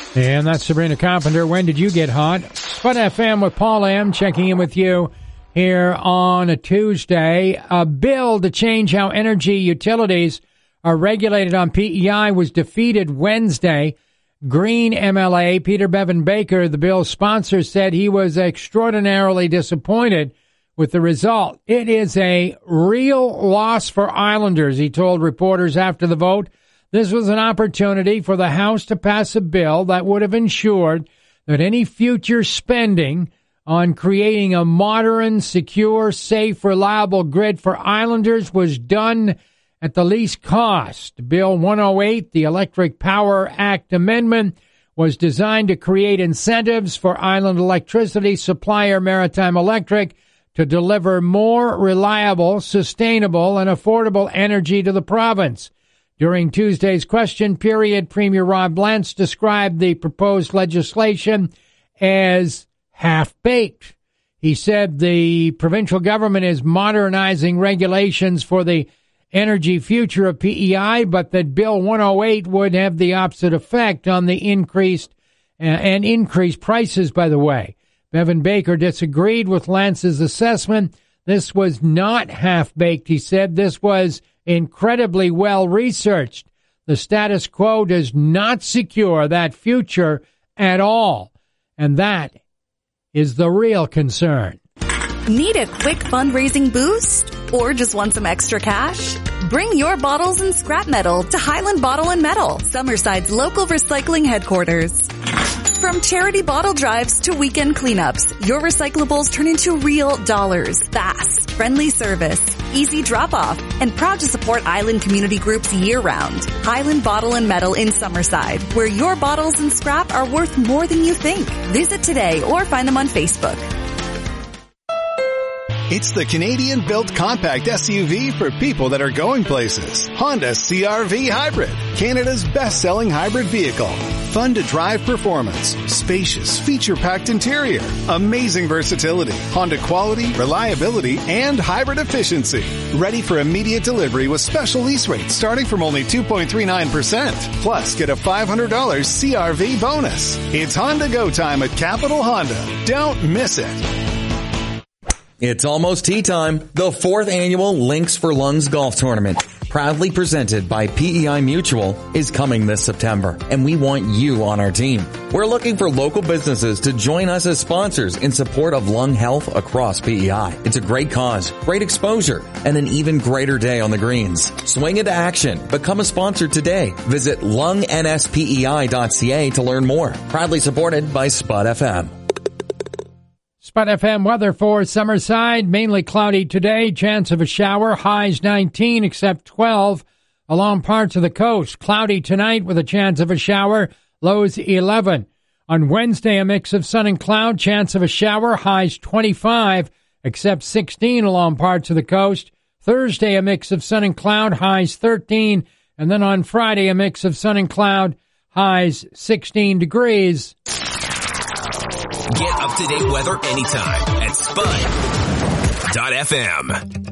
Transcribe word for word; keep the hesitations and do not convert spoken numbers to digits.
And that's Sabrina Carpenter. When did you get hot? Spud F M with Paul M. checking in with you here on a Tuesday. A bill to change how energy utilities are regulated on P E I was defeated Wednesday. Green M L A Peter Bevan Baker, the bill's sponsor, said he was extraordinarily disappointed with the result. It is a real loss for Islanders, he told reporters after the vote. This was an opportunity for the House to pass a bill that would have ensured that any future spending on creating a modern, secure, safe, reliable grid for Islanders was done at the least cost. Bill one oh eight, the Electric Power Act amendment, was designed to create incentives for island electricity supplier Maritime Electric to deliver more reliable, sustainable, and affordable energy to the province. During Tuesday's question period, Premier Rob Lance described the proposed legislation as half-baked. He said the provincial government is modernizing regulations for the energy future of P E I, but that Bill one oh eight would have the opposite effect on the increased uh, and increased prices, by the way. Bevan Baker disagreed with Lance's assessment. This was not half-baked, he said. This was incredibly well-researched. The status quo does not secure that future at all. And that is the real concern. Need a quick fundraising boost? Or just want some extra cash? Bring your bottles and scrap metal to Highland Bottle and Metal, Summerside's local recycling headquarters. From charity bottle drives to weekend cleanups, your recyclables turn into real dollars. Fast, friendly service, easy drop-off, and proud to support island community groups year-round. Highland Bottle and Metal in Summerside, where your bottles and scrap are worth more than you think. Visit today or find them on Facebook. It's the Canadian-built compact S U V for people that are going places. Honda C R V Hybrid, Canada's best-selling hybrid vehicle. Fun to drive performance, spacious, feature-packed interior, amazing versatility, Honda quality, reliability, and hybrid efficiency. Ready for immediate delivery with special lease rates starting from only two point three nine percent. Plus, get a five hundred dollars C R V bonus. It's Honda Go Time at Capital Honda. Don't miss it. It's almost tea time. The fourth annual Links for Lungs Golf Tournament, proudly presented by P E I Mutual, is coming this September, and we want you on our team. We're looking for local businesses to join us as sponsors in support of lung health across P E I. It's a great cause, great exposure, and an even greater day on the greens. Swing into action. Become a sponsor today. Visit lung n s p e i dot c a to learn more. Proudly supported by Spud F M. Spud F M weather for Summerside. Mainly cloudy today. Chance of a shower. Highs nineteen, except twelve along parts of the coast. Cloudy tonight with a chance of a shower. Lows eleven. On Wednesday, a mix of sun and cloud. Chance of a shower. Highs twenty-five, except sixteen along parts of the coast. Thursday, a mix of sun and cloud. Highs thirteen. And then on Friday, a mix of sun and cloud. Highs sixteen degrees. Get up-to-date weather anytime at Spud dot f m.